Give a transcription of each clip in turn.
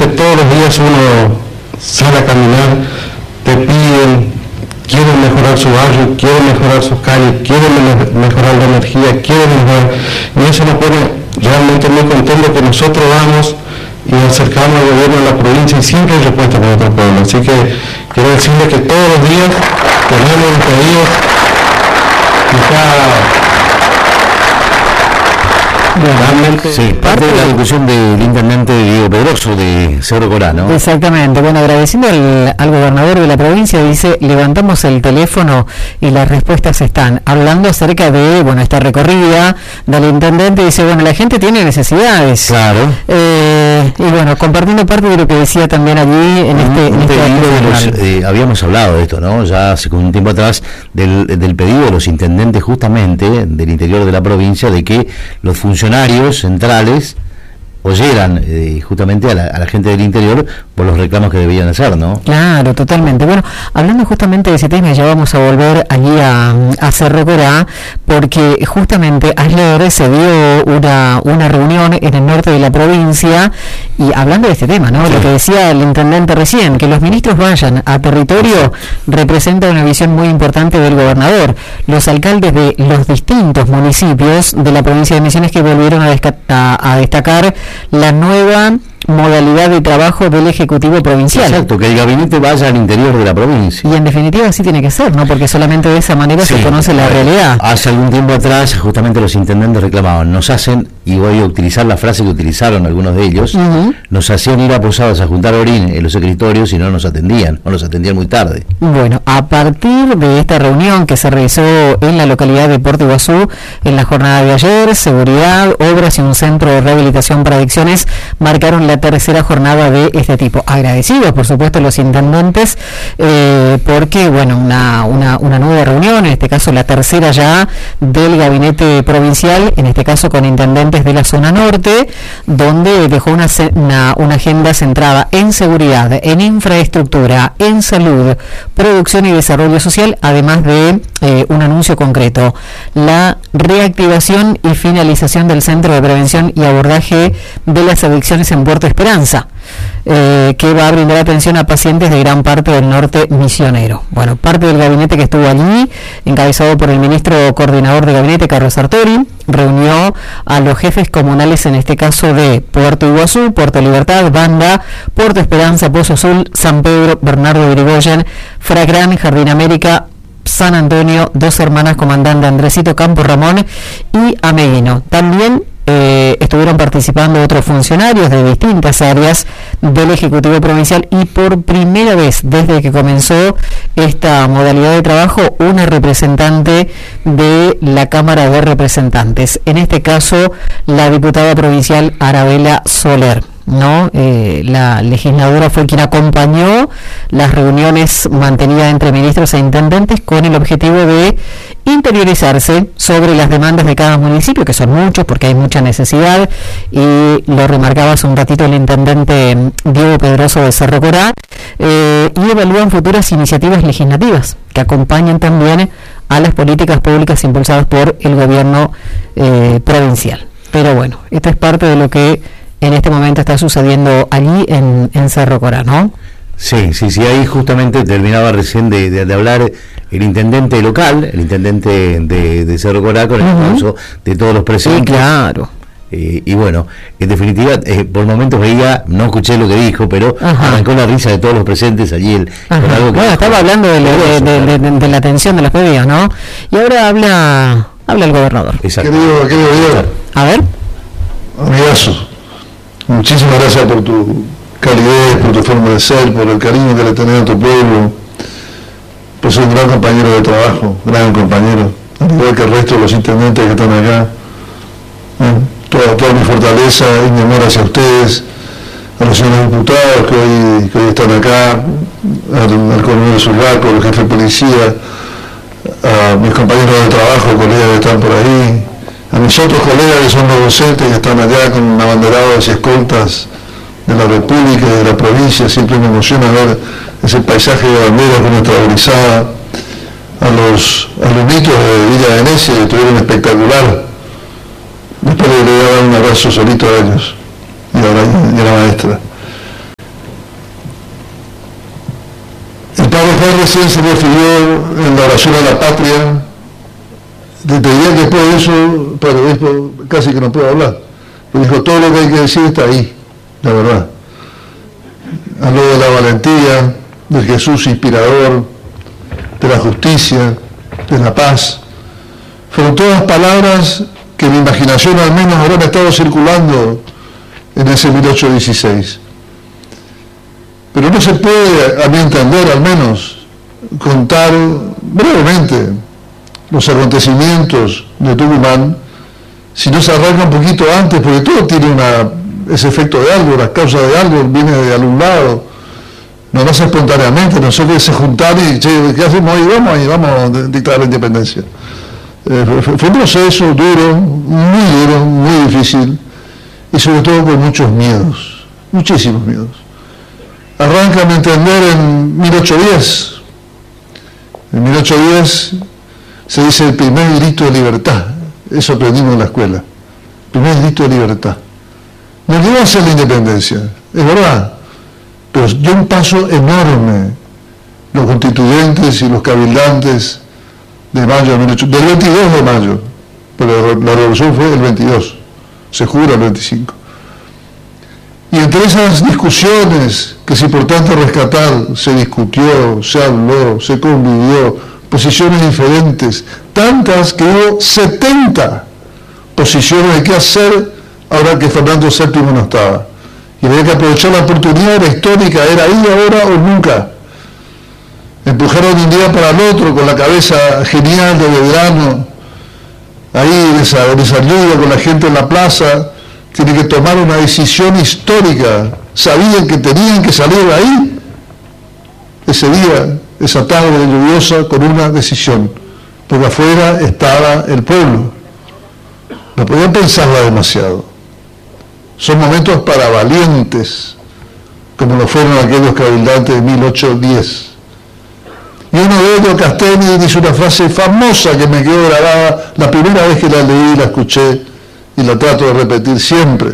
realmente todos los días uno sale a caminar, te piden, quieren mejorar su barrio, quieren mejorar sus calles, quieren mejorar la energía, quieren mejorar, y eso nos pone realmente muy contento que nosotros vamos y nos acercamos al gobierno de la provincia y siempre hay respuesta para nuestro pueblo. Así que quiero decirles que todos los días tenemos un pedido y cada... Realmente, sí, parte de la discusión del intendente Diego Pedroso de Cerro Corá, ¿no? Exactamente. Bueno, agradeciendo al gobernador de la provincia, dice, levantamos el teléfono y las respuestas están. Hablando acerca de, bueno, esta recorrida del intendente, dice, bueno, la gente tiene necesidades. Claro. Y bueno, compartiendo parte de lo que decía también allí en habíamos hablado de esto, ¿no? Ya hace un tiempo atrás del pedido de los intendentes justamente del interior de la provincia de que los funcionarios centrales oyeran justamente a la gente del interior por los reclamos que debían hacer, ¿no? Claro, totalmente. Bueno, hablando justamente de ese tema, ya vamos a volver allí a Cerro Corá, porque justamente ayer se dio una reunión en el norte de la provincia, y hablando de este tema, ¿no? Sí. Lo que decía el intendente recién, que los ministros vayan a territorio representa una visión muy importante del gobernador. Los alcaldes de los distintos municipios de la provincia de Misiones que volvieron a destacar la nueva modalidad de trabajo del Ejecutivo Provincial. Exacto, que el gabinete vaya al interior de la provincia. Y en definitiva así tiene que ser, ¿no? Porque solamente de esa manera se conoce la realidad. Hace algún tiempo atrás, justamente los intendentes reclamaban, nos hacen, y voy a utilizar la frase que utilizaron algunos de ellos, nos hacían ir aposados a juntar orín en los escritorios y no nos atendían muy tarde. Bueno, a partir de esta reunión que se realizó en la localidad de Puerto Iguazú, en la jornada de ayer, seguridad, obras y un centro de rehabilitación para adicciones marcaron la tercera jornada de este tipo. Agradecidos, por supuesto, los intendentes, porque, bueno, una nueva reunión, en este caso la tercera ya del gabinete provincial, en este caso con intendentes de la zona norte, donde dejó una agenda centrada en seguridad, en infraestructura, en salud, producción y desarrollo social, además de un anuncio concreto: la reactivación y finalización del Centro de Prevención y Abordaje de las Adicciones en Puerto Esperanza, que va a brindar atención a pacientes de gran parte del norte misionero. Bueno, parte del gabinete que estuvo allí, encabezado por el ministro coordinador de gabinete, Carlos Sartori, reunió a los jefes comunales, en este caso de Puerto Iguazú, Puerto Libertad, Banda, Puerto Esperanza, Pozo Azul, San Pedro, Bernardo de Irigoyen, Fragran, Jardín América, San Antonio, Dos Hermanas, Comandante Andresito, Campo Ramón y Ameguino. También estuvieron participando otros funcionarios de distintas áreas del Ejecutivo Provincial, y por primera vez desde que comenzó esta modalidad de trabajo, una representante de la Cámara de Representantes, en este caso la diputada provincial Arabela Soler, ¿no? La legisladora fue quien acompañó las reuniones mantenidas entre ministros e intendentes con el objetivo de interiorizarse sobre las demandas de cada municipio, que son muchos porque hay mucha necesidad, y lo remarcaba hace un ratito el intendente Diego Pedroso de Cerro Corá, y evalúan futuras iniciativas legislativas que acompañen también a las políticas públicas impulsadas por el gobierno provincial. Pero bueno, esto es parte de lo que en este momento está sucediendo allí en Cerro Corá, ¿no? Sí, ahí justamente terminaba recién de hablar el intendente local, el intendente de Cerro Corá, con el aplauso de todos los presentes. Sí, claro. Y bueno, en definitiva, por momentos veía, no escuché lo que dijo, pero arrancó la risa de todos los presentes allí. Con algo que estaba hablando de la atención de los pedidos, ¿no? Y ahora habla el gobernador. Exacto. Querido Diego. A ver. Amigazo, muchísimas gracias por tu calidez, por tu forma de ser, por el cariño que le tenés a tu pueblo, por ser un gran compañero de trabajo, gran compañero, al igual que el resto de los intendentes que están acá. Toda mi fortaleza y mi amor hacia ustedes, a los señores diputados que hoy están acá, al coronel Zurraco, al jefe de policía, a mis compañeros de trabajo, colegas que están por ahí, a mis otros colegas que son los docentes que están allá con abanderados y escoltas de la República y de la provincia. Siempre me emociona ver ese paisaje de banderas con nuestra brizada, a los alumnitos de Villa Venecia, que estuvieron espectacular. Después le voy a dar un abrazo solito a ellos y a la maestra. Juan recién se refirió en la oración a la patria. Te diría que después de eso, pero después casi que no puedo hablar. Pero dijo, todo lo que hay que decir está ahí, la verdad. Habló de la valentía, del Jesús inspirador, de la justicia, de la paz. Fueron todas palabras que mi imaginación al menos habrán estado circulando en ese 1816. Pero no se puede, a mi entender al menos, contar brevemente los acontecimientos de Tucumán si no se arranca un poquito antes, porque todo tiene ese efecto de algo, las causas de algo, viene de algún lado, no nace espontáneamente, nosotros se juntar y, che, ¿qué hacemos hoy? Vamos a dictar la independencia. Fue un proceso duro, muy difícil, y sobre todo con muchos miedos, muchísimos miedos. Arranca, a mi entender, en 1810. En 1810 se dice el primer grito de libertad. Eso aprendimos en la escuela. Primer grito de libertad. No llegó a ser la independencia, es verdad, pero dio un paso enorme los constituyentes y los cabildantes de mayo de 1810, del 22 de mayo, pero la revolución fue el 22, se jura el 25. Y entre esas discusiones, que es importante rescatar, se discutió, se habló, se convivió, posiciones diferentes, tantas que hubo 70 posiciones de qué hacer ahora que Fernando VII no estaba. Y había que aprovechar la oportunidad, era histórica, era ahí, ahora o nunca. Empujaron de un día para el otro con la cabeza genial de Belgrano, ahí en esa lluvia con la gente en la plaza. Tiene que tomar una decisión histórica. Sabían que tenían que salir de ahí ese día, esa tarde lluviosa, con una decisión, porque afuera estaba el pueblo. No podían pensarla demasiado. Son momentos para valientes, como lo fueron aquellos cabildantes de 1810. Y uno de ellos, Castelli, dice una frase famosa que me quedó grabada la primera vez que la leí y la escuché, y la trato de repetir siempre.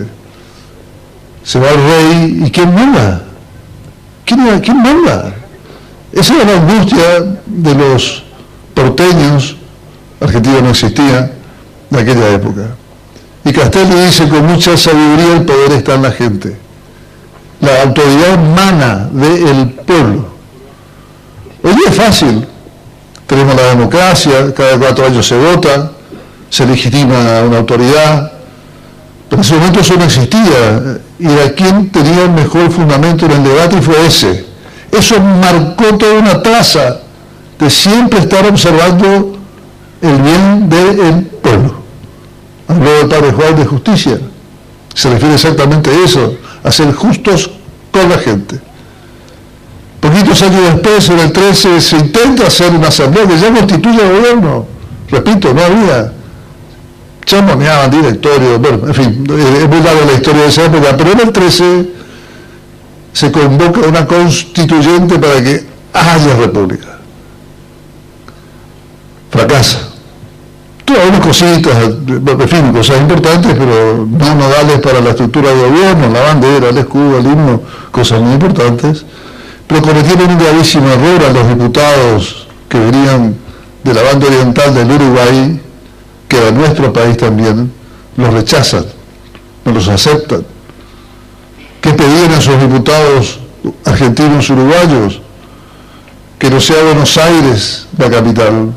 Se va el rey, ¿y quién manda? ¿Quién manda? Esa era la angustia de los porteños, Argentina no existía, de aquella época. Y Castelli dice con mucha sabiduría, el poder está en la gente. La autoridad emana del pueblo. Hoy día es fácil. Tenemos la democracia, cada 4 años se vota, se legitima una autoridad, pero en ese momento eso no existía, y era quien tenía el mejor fundamento en el debate, y fue ese. Eso marcó toda una traza de siempre estar observando el bien del pueblo. Habló del padre Juan de justicia, se refiere exactamente a eso, a ser justos con la gente. Poquitos años después, en el 13, se intenta hacer una asamblea que ya constituye el gobierno. Repito, no había. Chamoneaban directorios, bueno, en fin, es muy larga la historia de esa época, pero en el 13 se convoca una constituyente para que haya república. Fracasa. Todas unas cositas, en fin, cosas importantes, pero no nodales para la estructura de gobierno, la bandera, el escudo, el himno, cosas muy importantes, pero cometieron un gravísimo error a los diputados que venían de la banda oriental del Uruguay, que a nuestro país también, los rechazan, no los aceptan. ¿Qué pedían a esos diputados argentinos uruguayos? Que no sea Buenos Aires la capital,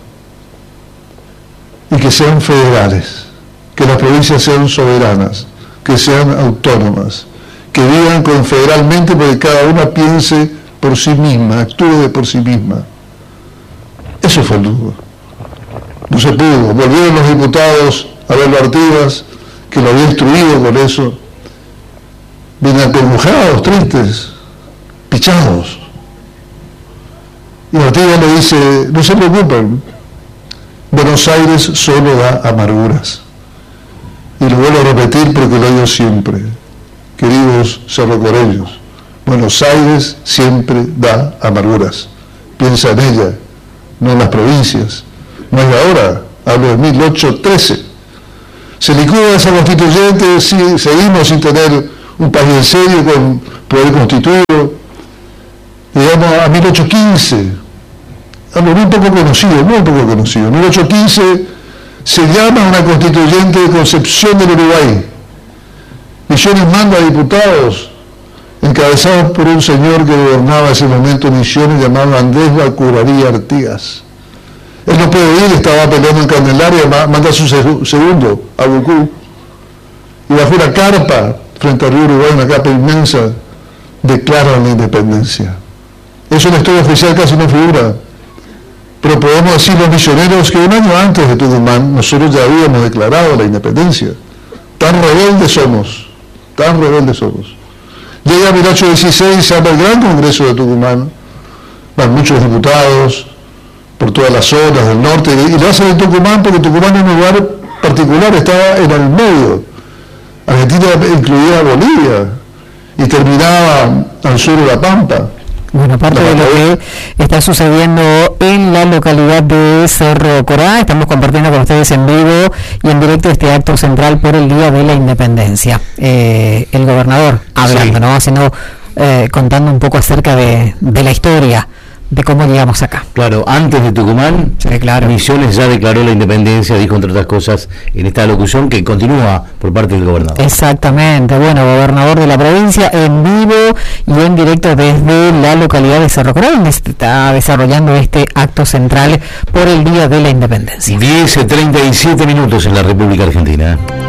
y que sean federales, que las provincias sean soberanas, que sean autónomas, que vivan confederalmente, porque cada una piense por sí misma, actúe por sí misma. Eso fue el duro. No se pudo. Volvieron los diputados a verlo Artigas, que lo había instruido con eso. Vienen acongojados, tristes, pichados. Y Artigas le dice, no se preocupen, Buenos Aires solo da amarguras. Y lo vuelvo a repetir porque lo digo siempre. Queridos cerrocoreños, Buenos Aires siempre da amarguras. Piensa en ella, no en las provincias. No es de ahora, hablo de 1813. Se licúa esa constituyente, sí, seguimos sin tener un país en serio con poder constituido. Llegamos a 1815, algo muy poco conocido. 1815 se llama una constituyente de Concepción del Uruguay. Misiones manda a diputados encabezados por un señor que gobernaba en ese momento Misiones llamado Andrés Bacuraría Artigas. Él no puede ir, estaba peleando en Candelaria, manda a su segundo, a Bucú, y bajo una carpa frente al río Uruguay, una carpa inmensa, declaran la independencia. Eso en la historia oficial casi no figura, pero podemos decir los misioneros que un año antes de Tucumán nosotros ya habíamos declarado la independencia. Tan rebeldes somos. Llega 1816, se llama el Gran Congreso de Tucumán, van muchos diputados por todas las zonas del norte, y lo hacen en Tucumán porque Tucumán es un lugar particular, estaba en el medio. Argentina incluía Bolivia y terminaba al sur de La Pampa. Bueno, parte de lo que está sucediendo en la localidad de Cerro Corá, estamos compartiendo con ustedes en vivo y en directo este acto central por el Día de la Independencia. El gobernador hablando, sí, ¿no? Contando un poco acerca de la historia, de cómo llegamos acá. Claro, antes de Tucumán, sí, claro, Misiones ya declaró la independencia, dijo entre otras cosas en esta locución que continúa por parte del gobernador. Exactamente, bueno, gobernador de la provincia en vivo y en directo desde la localidad de Cerro Corá, donde se está desarrollando este acto central por el Día de la Independencia. 10:37 en la República Argentina.